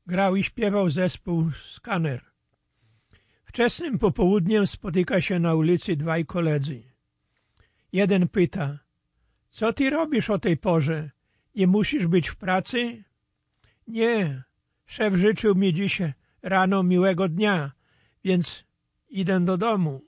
grał i śpiewał zespół Skaner. Wczesnym popołudniem spotyka się na ulicy dwaj koledzy. Jeden pyta: co ty robisz o tej porze? Nie musisz być w pracy? Nie, szef życzył mi dziś rano miłego dnia, więc idę do domu.